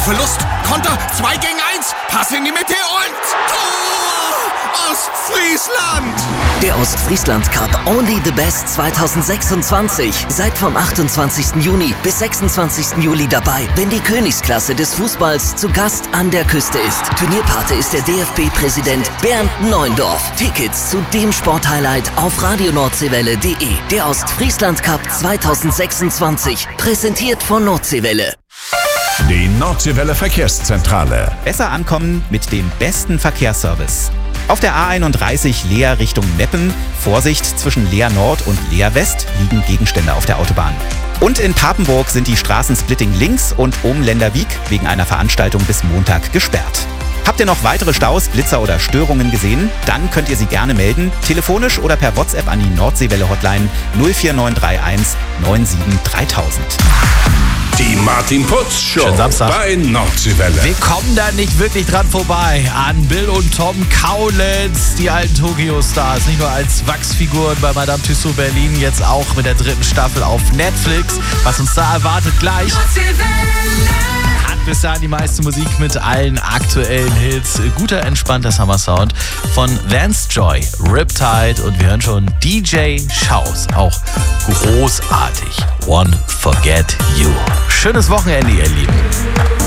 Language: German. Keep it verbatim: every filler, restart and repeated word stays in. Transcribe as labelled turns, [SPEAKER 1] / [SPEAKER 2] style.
[SPEAKER 1] Ballverlust. Konter, zwei gegen eins. Pass in die Mitte und Tor! Ostfriesland!
[SPEAKER 2] Der Ostfriesland Cup Only the Best zwanzig sechsundzwanzig. Seid vom achtundzwanzigsten Juni bis sechsundzwanzigsten Juli dabei, wenn die Königsklasse des Fußballs zu Gast an der Küste ist. Turnierpate ist der D F B-Präsident Bernd Neuendorf. Tickets zu dem Sporthighlight auf radio nordseewelle punkt de. Der Ostfriesland Cup zwanzig sechsundzwanzig. Präsentiert von Nordseewelle.
[SPEAKER 3] Die Nordseewelle Verkehrszentrale.
[SPEAKER 4] Besser ankommen mit dem besten Verkehrsservice. Auf der A einunddreißig Leer Richtung Meppen. Vorsicht, zwischen Leer Nord und Leer West liegen Gegenstände auf der Autobahn. Und in Papenburg sind die Straßen Splitting links und Ohm-Länderwiek wegen einer Veranstaltung bis Montag gesperrt. Habt ihr noch weitere Staus, Blitzer oder Störungen gesehen? Dann könnt ihr sie gerne melden, telefonisch oder per WhatsApp an die Nordseewelle-Hotline null vier neun drei eins neun sieben dreitausend.
[SPEAKER 3] Die Martin Putz Show
[SPEAKER 5] Schönen Samstag.
[SPEAKER 3] bei Nordseewelle.
[SPEAKER 5] Wir kommen da nicht wirklich dran vorbei an Bill und Tom Kaulitz, die alten Tokyo-Stars. Nicht nur als Wachsfiguren bei Madame Tussauds Berlin, jetzt auch mit der dritten Staffel auf Netflix. Was uns da erwartet gleich. Hat bis dahin die meiste Musik mit allen aktuellen Hits. Guter, entspannter Summer-Sound von Vance Joy, Riptide und wir hören schon D J Schaus. Auch großartig. One Forget You. Schönes Wochenende, ihr Lieben.